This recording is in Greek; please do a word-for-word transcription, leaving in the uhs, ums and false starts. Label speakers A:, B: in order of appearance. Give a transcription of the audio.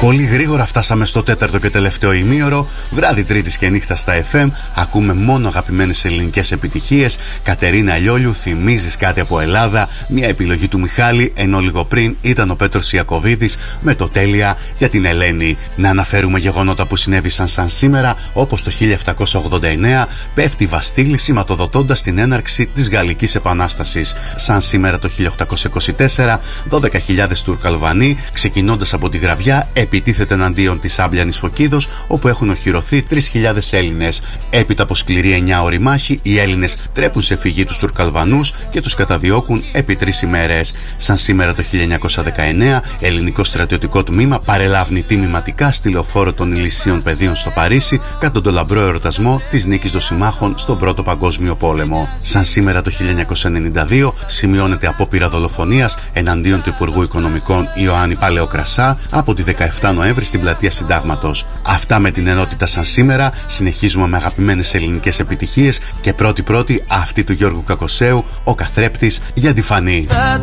A: Πολύ γρήγορα φτάσαμε στο τέταρτο και τελευταίο ημίωρο. Βράδυ Τρίτης και νύχτα στα εφ εμ. Ακούμε μόνο αγαπημένες ελληνικές επιτυχίες. Κατερίνα Λιόλιου, θυμίζεις κάτι από Ελλάδα. Μια επιλογή του Μιχάλη, ενώ λίγο πριν ήταν ο Πέτρος Ιακωβίδης με το τέλεια για την Ελένη. Να αναφέρουμε γεγονότα που συνέβησαν σαν σήμερα, όπως το χίλια επτακόσια ογδόντα εννέα πέφτει η Βαστίλη σηματοδοτώντας την έναρξη της Γαλλικής Επανάστασης. Σαν σήμερα το χίλια οκτακόσια είκοσι τέσσερα, δώδεκα χιλιάδες Τουρκαλβανοί, ξεκινώντας από τη Γραβιά, επιτίθεται εναντίον της Άμπλιανης Φωκίδος, όπου έχουν οχυρωθεί τρεις χιλιάδες Έλληνες. Έπειτα από σκληρή εννιάωρη μάχη, οι Έλληνες τρέπουν σε φυγή τους Τουρκαλβανούς και τους καταδιώκουν επί τρεις ημέρες. Σαν σήμερα το χίλια εννιακόσια δεκαεννέα, ελληνικό στρατιωτικό τμήμα παρελάβνει τιμηματικά στη λεωφόρο των Ηλυσίων Πεδίων στο Παρίσι, κατά τον λαμπρό εορτασμό της νίκης των συμμάχων στον Πρώτο Παγκόσμιο Πόλεμο. Σαν σήμερα το χίλια εννιακόσια ενενήντα δύο, σημειώνεται απόπειρα δολοφονίας εναντίον του Υπουργού Οικονομικών Ιωάννη Παλαιοκρασά από τη δεκαεφτά Νοέμβρη στην Πλατεία Συντάγματος. Αυτά με την ενότητα σαν σήμερα. Συνεχίζουμε με αγαπημένες ελληνικές επιτυχίες και πρώτη-πρώτη αυτή του Γιώργου Κακοσέου, ο καθρέπτης για τη Φανή.